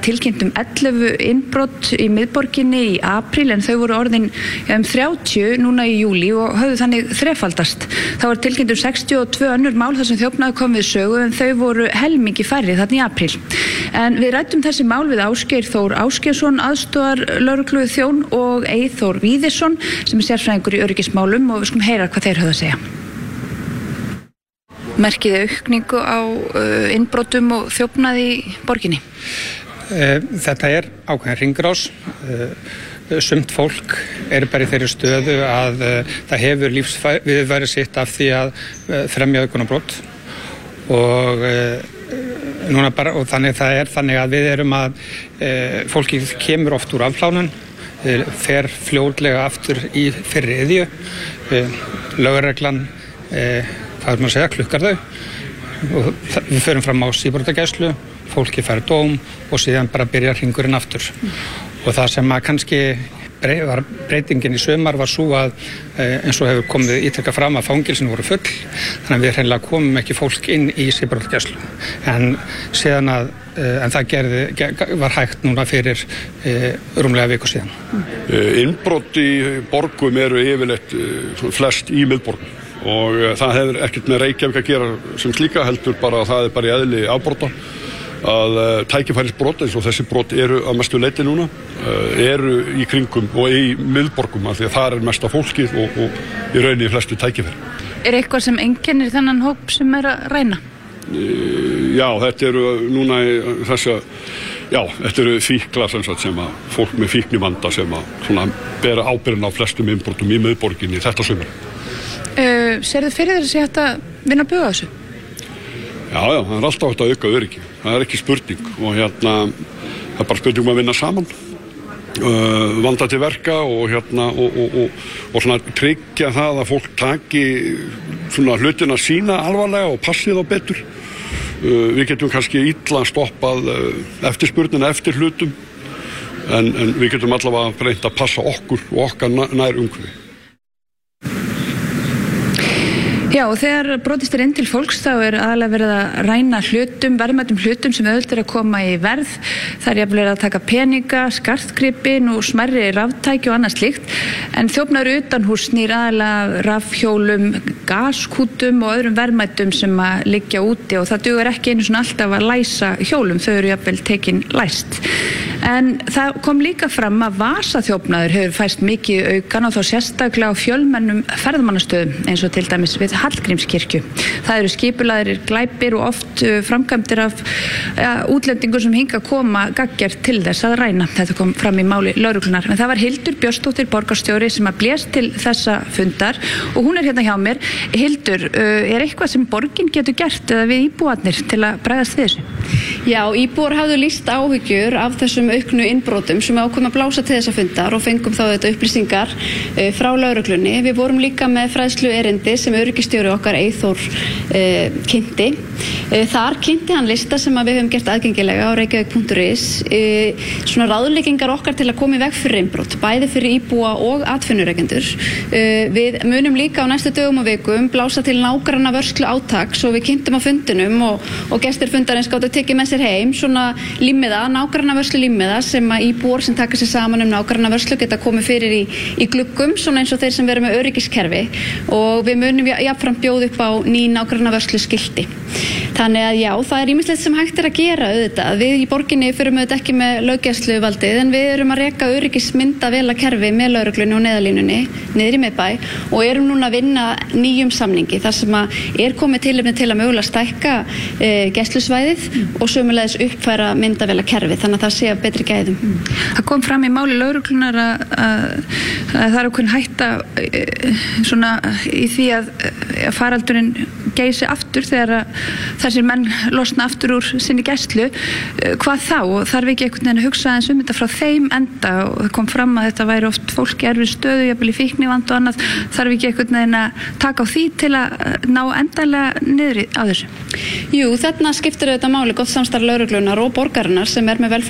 tilkynnt 11 innbrot í miðborginni í apríl en þau voru orðin 30 núna í júlí og höfðu þannig þrefaldast. Það var tilkynnt 62 önnur mál þar sem þjófnaður kom við sögu en þau voru helmingi færri þarna í apríl. En við ræddum þessi mál við Ásgeir Þór Ásgeirsson, aðstoðarlögregluþjón og Eyþór Víðisson sem sérfræðingur í öryggismálum og við skulum heyra hvað þeir höfðu að segja. Merkiði aukningu á innbrotum og þjófnaði í borginni? Þetta ákveðin hringrás. Sumt fólk bara í þeirri stöðu að það hefur lífsviðurværi sitt af því að fremja auðgunarbrot og þannig að við erum að fólkið kemur oft úr afplánun, fer fljótlega aftur í fyrri iðju, lögreglan klukkar þau og við förum fram á síbrotagæslu, fólki fær dóm og síðan bara byrjar hringurinn aftur. Og það sem að kannski var breytingin í sumar var svo að eins og hefur komið ítrekka fram að fangelsinu voru full, þannig að við hreinlega komum ekki fólk inn í síbrotagæslu. En það var hægt núna fyrir rúmlega viku síðan. Innbrot í borgum eru yfirleitt flest í miðborgum og það hefur ekkert með Reykjavík að gera sem slíka, heldur bara að það bara í eðli afbrota að tækifærisbrot eins og þessi brot eru að mestu leyti núna eru í kringum og í miðborgum af því að það mesta fólkið og í rauninni flestu tækifæri. Eitthvað sem einkennir þennan hóp sem að ræna? Já, þetta eru núna þetta eru fíklar sem að fólk með fíknivanda sem að bera ábyrgðina á flestum innbrotum í miðborginni þetta sumar. Sérðu fyrir þessi hægt að vinna að buga þessu? Já, það alltaf hægt að auka öryggi. Það ekki spurning og það bara spurning að vinna saman, vanda til verka og svona tryggja það að fólk taki svona hlutina sína alvarlega og passi þá betur. Við getum kannski illa stoppað eftirspurnina eftir hlutum en við getum allavega reynt að passa okkur og okkar nær umhverfi. Já, og þegar brotist inn til fólks þá aðalega verið að ræna verðmætum hlutum sem auðvitað að koma í verð. Það jafnvel að taka peninga, skartgripin og smærri raftæki og annað slíkt. En þjófnaður utanhús snýr aðalega rafhjólum, gaskútum og öðrum verðmætum sem að liggja úti og það dugar ekki einu svona alltaf að læsa hjólum, þau eru jafnvel tekin læst. En það kom líka fram að vasaþjófnaður hefur færst mikið aukan og þá sérstaklega á fjölmennum ferðamannastöðum eins og til dæmis við Hallgrímskirkju. Það eru skipulagðir glæpir og oft framkvæmdir af útlendingur sem hinga koma gaggjart til þess að ræna. Þetta kom fram í máli lögreglunnar. En það var Hildur Björnsdóttir borgarstjóri sem að blés til þessa fundar og hún hérna hjá mér. Hildur, eitthvað sem borgin getur gert eða við íbúarnir til að bregðast við þessu? Já, íbúar hafðu lýst áhyggjur af þessum auknu innbrotum sem ákveðum að blása til þessa fundar og fengum þá þetta upplýsingar frá lögreglunni. Við vorum líka með fræðslu erindi sem öryggistjóri okkar Eyþór kynnti. Þar kynnti hann lista sem við höfum gert aðgengilega á reykjavík.is svona ráðleggingar okkar til að koma í veg fyrir innbrot, bæði fyrir íbúa og atvinnurekendur. Við munum líka á næstu dögum og vikum blása til nágranna vörslu átaks og við kynntum á fundinum og gestir fundarins gátu tekið með sér heim svona límmiða, nágranna vörslu límmiða sem að íbúar sem taka sér saman nágranna vörslu geta komið fyrir í gluggum svona eins og þeir sem vera með öryggiskerfi og við munum jafnframt bjóð upp á ný nágranna vörslu skilti. Þannig að já, það ýmislegt sem hægt að gera auðvitað. Við í borginni förum auðvitað ekki með löggæsluvaldið en við erum að reka öryggismyndavélakerfi með lögreglunni og neyðarlínunni niður í miðbæ og erum núna að vinna nýjum samningi þar sem að komið tilefni til að mögulega stækka gæslusvæðið og sömuleiðis uppfæra myndavélakerfi þannig að það sé að betri gæðum. Það kom fram í máli lögreglunnar að það er ákveðin hætta svona í því að faraldurinn geysi aftur þegar þessir menn losna aftur úr sinni gæslu. Hvað þá? Og þarf ekki einhvern veginn að hugsa aðeins þetta frá þeim enda og það kom fram að þetta væri oft fólk í erfið stöðu, jafnvel í fíknivanda og annað. Þarf ekki einhvern veginn að taka á því til að ná endanlega niður á þessu? Jú, þarna skiptir auðvitað máli gott samstarf lögreglunnar og borgarinnar sem með velferðarþjónustu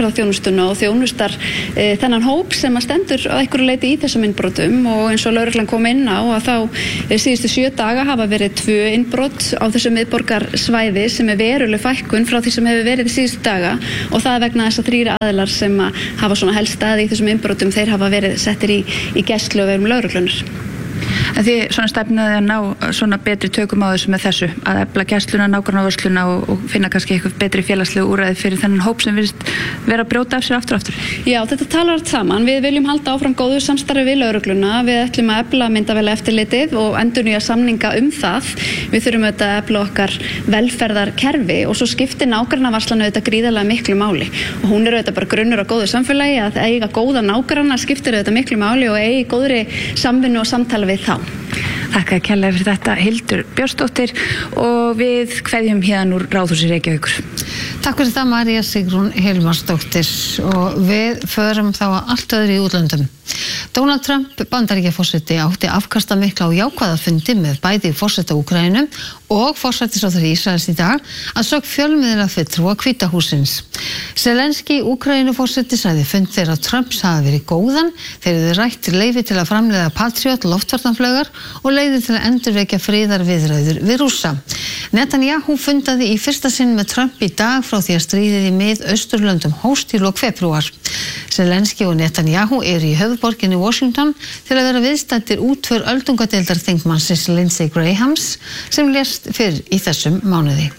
þjónustuna og þjónustar þennan hóp sem að stendur á einhverju leyti í þessum innbrotum og eins og lögreglan kom inn á að þá síðustu 7 daga hafa verið 2 innbrot á þessu miðborgarsvæði sem veruleg fækkun frá því sem hefur verið síðustu daga og það vegna þess að 3 aðilar sem hafa svona helst staði í þessum innbrotum þeir hafa verið settir í gæslu á vegum lögreglunar. En því svona stefnaði að ná svona betri tökum á þessu með þessu að efla gæsluna, nágrannavörsluna og finna kannski eitthvað betri félagslegu úrræði fyrir þennan hóp sem virðist vera að brjóta af sér aftur og aftur. Já, þetta talar allt saman. Við viljum halda áfram góðu samstarfi við lögregluna. Við ætlum að efla myndavélaeftirlitið og endurnýja samninga það. Við þurfum auðvitað að efla okkar velferðarkerfi og svo skiptir nágrannavarslan auðvitað gríðarlega miklu máli. Og hún auðvitað bara grunnur á góðu samfélagi að eiga góða nágranna skiptir auðvitað miklu máli og eigi góðri samvinnu og samtala við þá. Þakka kærlega fyrir þetta Hildur Björnsdóttir og við kveðjum hérna úr Ráðhúsi Reykjavíkur. Takk fyrir það María Sigrún Hilmarsdóttir og við förum þá að allt öðru í útlöndum. Donald Trump Bandaríkjaforseti átti afkastamikla og jákvæða fundi með bæði forseta Úkraínu og forsætisráðherra Ísraels í dag að sögn fjölmiðlafulltrúa Hvíta hússins. Zelenski Úkraínuforseti sagði fund þeirra Trumps hafi verið góðan þegar þau rætt leyfi til að framleiða Patriot loftvarnarflaugar og leiðir til að endurvekja friðarviðræður við Rússa. Netanyahu fundaði í fyrsta sinn með Trump í dag frá því að stríðið í Mið-Austurlöndum hófst í lok febrúar. Zelenski og Netanyahu eru í höfuðborginni Washington til að vera viðstaddir útför öldungadeildar þingmannsins Lindsey Grahams sem lést fyrr í þessum mánuði.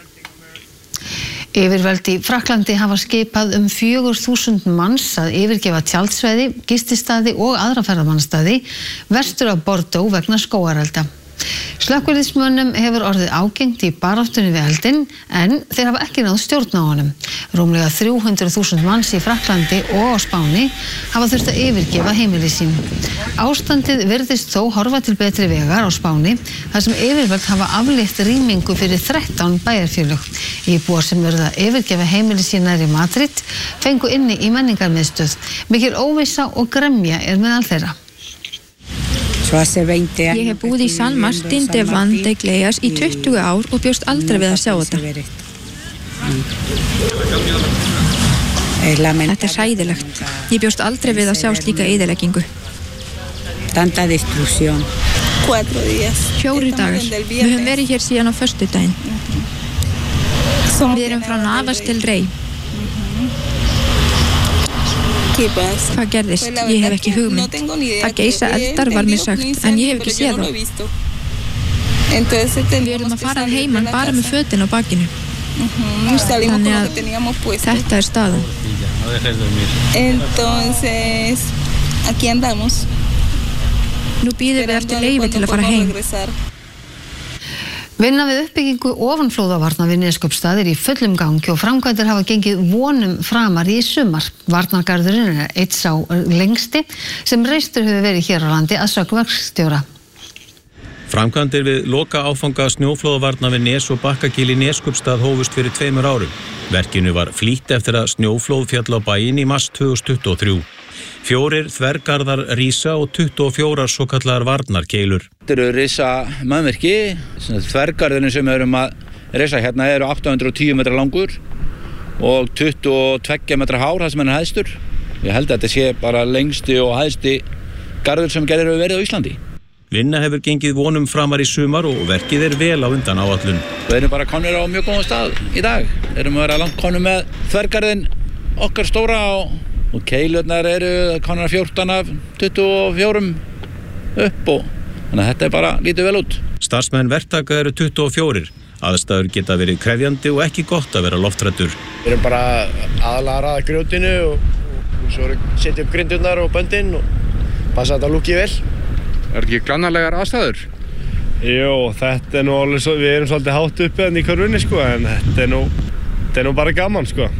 Yfirvöld í Frakklandi hafa skipað 4.000 manns að yfirgefa tjaldsvæði, gististaði og aðra ferðamannastaði vestur af Bordeaux vegna skógarelda. Slökkviliðsmönnum hefur orðið ágengt í baráttunni við eldinn en þeir hafa ekki náð stjórn á honum. Rúmlega 300.000 manns í Frakklandi og á Spáni hafa þurft að yfirgefa heimili sín. Ástandið virðist þó horfa til betri vegar á Spáni þar sem yfirvöld hafa aflétt rýmingu fyrir 13 bæjarfélög. Íbúar sem verða að yfirgefa heimili sín nærri Madrid fengu inni í menningarmiðstöð. Mikil óvissa og gremja meðal þeirra. Ég hef búið í San Martín de Vandelleyas í 20 ár og bjóst aldrei við að sjá þetta. Þetta hræðilegt. Ég bjóst aldrei við að sjá slíka eyðileggingu. 4 dagar. Við höfum verið hér síðan á föstudaginn. Við erum frá Navas til Rey. Hvað gerðist? Ég hef ekki hugmynd. Það geisa eldar var mér sagt, en ég hef ekki séð þá. Við erum að fara að heiman bara með fötin á bakinu. Þannig að þetta staðan. Nú bíðum við eftir leyfi til að fara heim. Vinna við uppbyggingu ofanflóðavarna við Neskaupstað í fullum gangi og framkvæmdir hafa gengið vonum framar í sumar. Varnargarðurinn einn sá lengsti sem reistur hefur verið hér á landi að sögn verkstjóra. Framkvæmdir við loka áfanga snjóflóðavarna við Nes og Bakkagil í Neskaupstað hófust fyrir 2 árum. Verkinu var flýtt eftir að snjóflóð féll á bæinn í mars 2023. 4 þvergarðar rísa og 24 svokallaðar varnarkeilur. Þetta eru risa mannvirki. Þvergarðurinn sem við erum að risa hérna eru 810 metra langur og 22 metra hár, það sem er hæstur. Ég held að þetta sé bara lengsti og hæsti garður sem gerður hefur verið á Íslandi. Vinna hefur gengið vonum framar í sumar og verkið vel á undan áætlun. Við erum bara komnir á mjög góðan stað í dag. Við erum að vera langt komnir með þvergarðinn okkar stóra og keilurnar eru konar 14 af 24 upp og þannig að þetta bara lítið vel út. Starfsmenn verktaka eru 24. Aðstæður geta verið krefjandi og ekki gott að vera loftræddur. Við erum bara aðalega að raða grjótinu og svo setja upp grindurnar og böndin og passa að þetta lúki vel. Er ekki glannalegar aðstæður? Jú, þetta nú alveg svo, við erum svolítið hátt uppi en í körfunni sko, en þetta er nú bara gaman sko.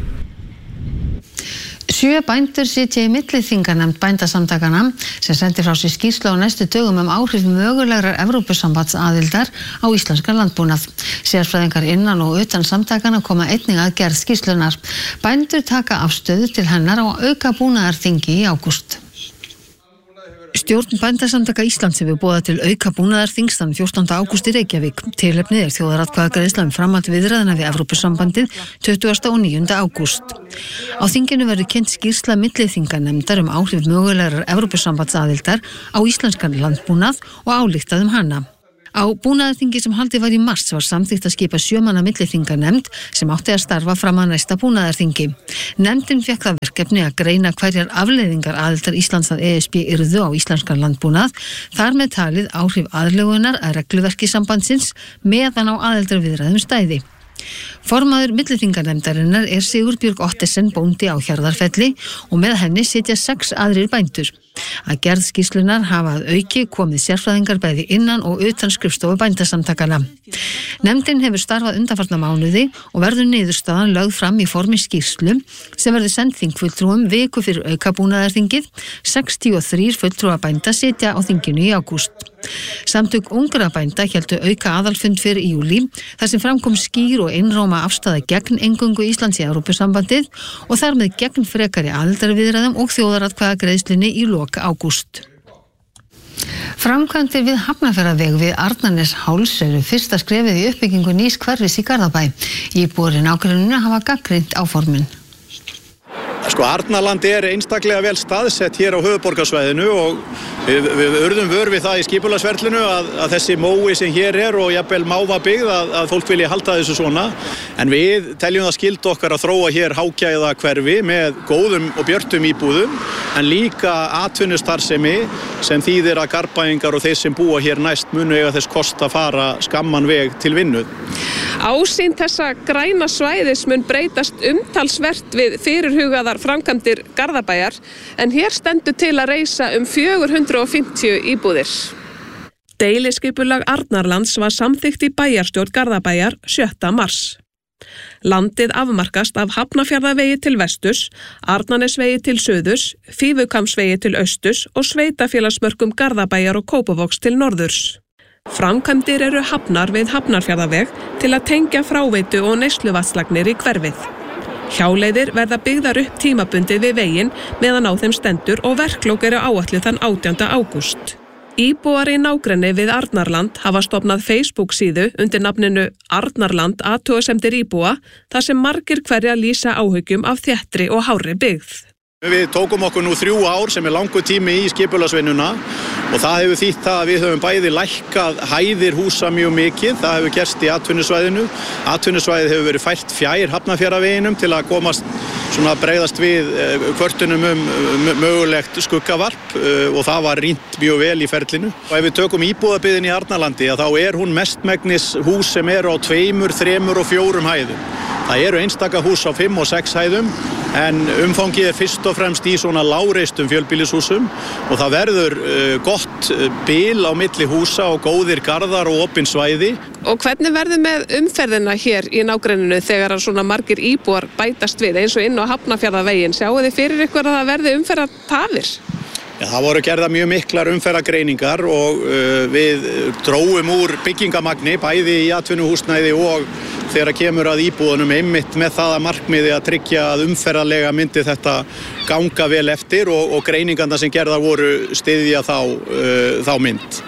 7 bændur sitja í milliþinganefnd bændasamtakana sem sendi frá sér skýrslu á næstu dögum áhrif mögulegrar Evrópusambandsaðildar á íslenskan landbúnað. Sérfræðingar innan og utan samtakana koma einnig að gerð skýrslunar. Bændur taka afstöðu til hennar á auka búnaðarþingi í ágúst. Stjórn Bændasamtaka Íslands hefur boðað til auka búnaðarþings þann 14. ágúst í Reykjavík. Tilefnið þjóðaratkvæðagreiðsla framhald viðræðna við Evrópusambandið 20. og 9. ágúst. Á þinginu verður kynnt skýrsla milliþinganefndar áhrif mögulegrar Evrópusambandsaðildar á íslenskan landbúnað og ályktað hana. Á búnaðarþingi sem haldið var í mars var samþykkt að skipa 7 manna milliþinganefnd sem átti að starfa fram að næsta búnaðarþingi. Nefndin fékk það verkefni að greina hverjar afleiðingar aðildar Íslands að ESB yrðu á íslenskan landbúnað, þar með talið áhrif aðlögunar að regluverki sambandsins meðan á aðildarviðræðum stæði. Formaður milliþinganefndarinnar Sigurbjörg Ottesen bóndi á Hjarðarfelli og með henni sitja 6 aðrir bændur. Að gerð skýrslunar hafa að auki komið sérfræðingar bæði innan og utan skrifstofu bændasamtakana. Nefndin hefur starfað undanfarna mánuði og verður niðurstaðan lögð fram í formi skýrslu sem verður send þingfulltrúum viku fyrir aukabúnaðarþingið. 63 fulltrúa bænda sitja á þinginu í ágúst. Samtök ungra bænda héldu auka aðalfund fyrir í júlí þar sem framkom skýr og einróma afstaða gegn eingöngu Íslands í Evrópusambandið og þar með gegn frekari aðildarviðræðum og þjóðaratkvæðagreiðslunni í lok ágúst. Framkvæmdir við Hafnarfjarðarveg við Arnarnesháls eru fyrsta skrefið í uppbyggingu nýs hverfis í Garðabæ. Íbúar í nágrenninu hafa gagnrýnt áformin. Arnarland einstaklega vel staðsett hér á höfuðborgarsvæðinu og við urðum vör við það í skipulagsferlinu að þessi mói sem hér og jafnvel mávabyggð að fólk vilji halda þessu svona. En við teljum það skyldu okkar að þróa hér hágæða hverfi með góðum og björtum íbúðum en líka atvinnustarfsemi sem þýðir að Garðbæingar og þeir sem búa hér næst munu eiga þess kost að fara skamman veg til vinnu. Ásýn þessa græna svæðis mun breytast umtalsvert við fyrirhugaðar framkvæmdir Garðabæjar en hér stendur til að reisa 450 íbúðir. Deiliskipulag Arnarlands var samþykkt í bæjarstjórn Garðabæjar 7. mars. Landið afmarkast af Hafnarfjarðarvegi til vesturs, Arnarnesvegi til suðurs, Fífukamsvegi til austurs og sveitafélagsmörkum Garðabæjar og Kópavogs til norðurs. Framkvæmdir eru hafnar við Hafnarfjarðarveg til að tengja fráveitu og neysluvatnslagnir í hverfið. Hjáleiðir verða byggðar upp tímabundið við veginn meðan á þeim stendur og verklok eru áætluð þann 18. ágúst. Íbúar í nágrenni við Arnarland hafa stofnað Facebook-síðu undir nafninu Arnarland athugasemdir íbúa þar sem margir hverja lýsa áhyggjum af þéttri og hárri byggð. Við tókum okkur nú 3 ár sem langur tími í skipulagsvinnuna og það hefur þýtt það að við höfum bæði lækkað hæðir húsa mjög mikið. Það hefur gerst í atvinnusvæðinu. Atvinnusvæðið hefur verið fært fjær Hafnarfjarðarveginum til að komast svona bregðast við kvörtunum mögulegt skuggavarp og það var rýnt mjög vel í ferlinu. Og ef við tökum íbúðabyggðin í Arnarlandi þá hún mestmegnis hús sem eru á 2, 3 og 4 hæðum. Það eru einstaka hús á 5 og 6 hæðum en umfangið fyrst og fremst í svona lágreistum fjölbýlishúsum og það verður gott bil á milli húsa og góðir garðar og opin svæði. Og hvernig verður með umferðina hér í nágrenninu þegar svona margir íbúar bætast við eins og inn á Hafnarfjarðarveginn? Sjáu þið fyrir ykkur að það verði umferðartafir? Ja, það voru gerðar mjög miklar umferðargreiningar og við dróum úr byggingamagni bæði í atvinnuhúsnæði og þegar kemur að íbúðunum einmitt með það að markmiði að tryggja að umferðarlega myndi þetta ganga vel eftir og greiningarna sem gerðar voru styðja þá mynd.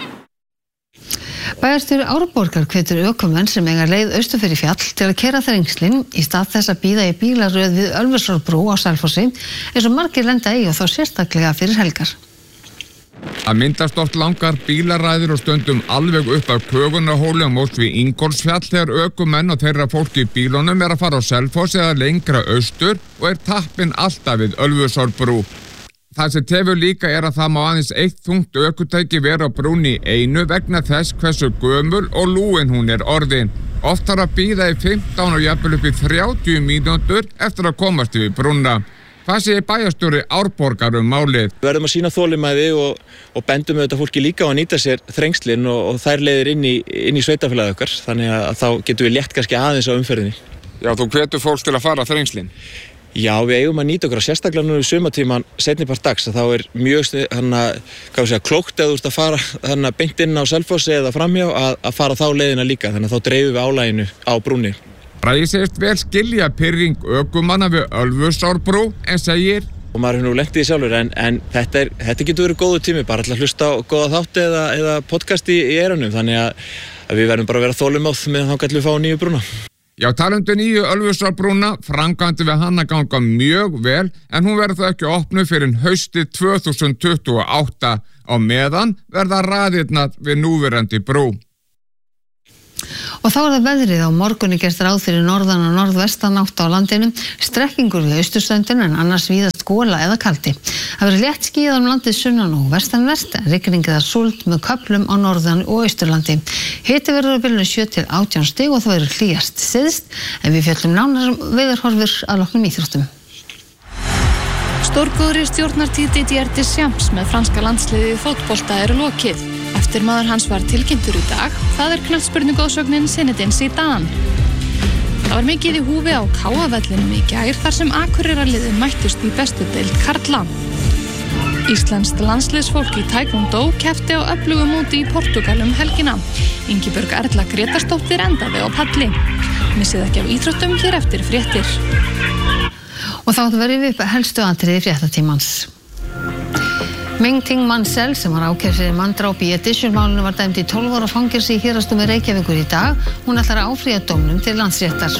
Bæjarstjóri Árborgar hvetur ökumenn sem eiga leið austur fyrir fjall til að keyra þrengslin í stað þess að bíða í bílaröð við Ölfusárbrú á Selfossi eins og margir lenda í og þá sérstaklega fyrir helgar. Að myndast oft langar bílaræðir og stundum alveg upp af Kögunarhóli og móst við Ingólfsfjall þegar ökumenn og þeirra fólki í bílunum að fara á Selfoss eða lengra austur og tappinn alltaf við Ölfusárbrú. Það sem tefur líka að það má aðeins eitt þungt ökutæki vera á brúnni í einu vegna þess hversu gömul og lúin hún orðin. Oft þarf að bíða í 15 og jafnvel upp í 30 mínútur eftir að komast yfir brúnna. Hvað segir bæjarstjóri Árborgar málið? Við verðum að sýna þolinmæði og bendum auðvitað fólki líka á að nýta sér þrengslin og þær leiðir inn í sveitafélagið okkar, þannig að þá getum við létt kannski aðeins á umferðinni. Já, þú hvetur fólks til að fara þrengslin? Já, við eigum að nýta okkur, sérstaklega nú í sumartíman seinni part dags, þá mjög klókt ef þú ert að fara beint inn á Selfossi eða framhjá að fara þá leiðina líka, þannig að þá dreifum við álaginu á brúnni. Bragi segist vel skilja pirring ökumanna við Ölfusárbrú en segir og maður hefur nú lent í því sjálfur en þetta getur verið góðu tími, bara alltaf hlusta á góða þátti eða podcast í eyrunum, þannig að við verðum bara að vera þolinmóð með þá gætum við fá nýju brúna. Já, talandi nýju Ölfusárbrúna, framkvæmdir við hana ganga mjög vel en hún verður það ekki opnuð fyrir haustið 2028 á meðan verða raðirnar við núverandi brú. Og þá það veðrið. Á morgun gert ráð fyrir norðan og norðvestan átt á landinu, strekkingur við austurströndina en annars víðast gola eða kaldi. Það verður létt skýjað landið sunnan og vestanvert, en rigning eða súld með köflum á norðan og austurlandi. Hiti verður á bilinu 7 til 18 stig og það verður hlýjast syðst, en við fjöllum nánar veðurhorfur að loknum íþróttum. Stórgóðri stjórnartíð Didier Deschamps með franska landsliðið í fótbolta lokið. Eftirmaður hans var tilkynntur í dag. Það knattspyrnugóðsögnin Zinedine Zidane. Það var mikið í húfi á KA-vellinum í gær þar sem Akureyrarliðið mættust í bestu deild karla. Íslenskt landsliðsfólk í taekwondo keppti á öflugu móti í Portúgal helgina. Ingibjörg Erla Grétarsdóttir endaði á palli. Missið ekki af íþróttum hér eftir fréttir. Og þá verðum við upp helstu atriði fréttatímans. Ming Ting Mansell sem var ákærð fyrir manndráp í Edition-málinu var dæmd í 12 ára fangelsi í héraðsdómi Reykjavíkur í dag. Hún ætlar að áfrýja dómnum til Landsréttar.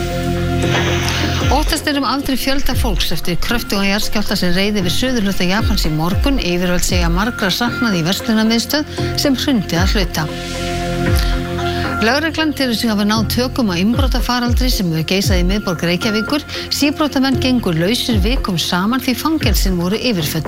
Óttast aldrei fjölda fólks eftir kröftugan jarðskjálfta sem reið yfir suðurhluta Japans í morgun. Yfirvöld segja margra saknað í verslunarmiðstöð sem hrundi að hluta. Lögreglan telur sig hafa náð tökum á innbrotafaraldri sem hefur geisað í miðborg Reykjavíkur. Síbrotamenn gengu lausir vikum saman því fangelsin voru yfirfull.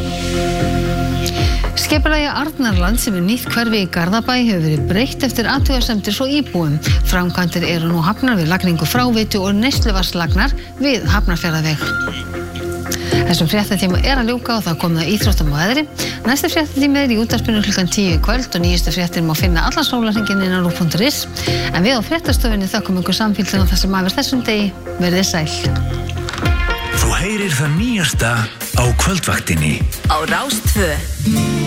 Skipulagi Arnarland sem nýtt hverfi í Garðabæ hefur verið breytt eftir athugasemdir frá íbúum. Framkvæmdir eru nú hafnar við lagningu fráveitu og neysluvatnslagnar við Hafnarfjarðarveg. Þessum fréttatíma að ljúka og það kom það íþróttum á veðri. Næsti fréttatími í útvarpinu klukkan 10 í kvöld og nýjustu fréttir má finna allan sólarhringinn innan RÚV.is. En við á fréttastofunni þökkum ykkur samfylgdina þessum afur þessum degi. Verðið sæl. Þú heyrir það nýjasta á kvöldvaktinni á Rás 2.